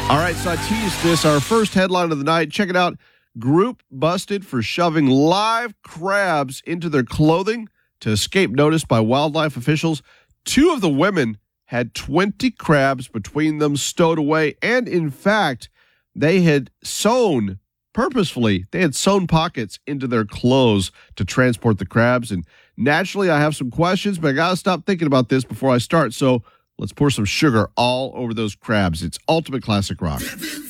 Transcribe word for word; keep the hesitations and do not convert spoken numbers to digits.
All right, so I teased this. Our first headline of the night. Check it out. Group busted for shoving live crabs into their clothing to escape notice by wildlife officials. Two of the women had twenty crabs between them stowed away. And in fact, they had sewn purposefully, they had sewn pockets into their clothes to transport the crabs. And naturally, I have some questions, but I got to stop thinking about this before I start. So let's pour some sugar all over those crabs. It's Ultimate Classic Rock.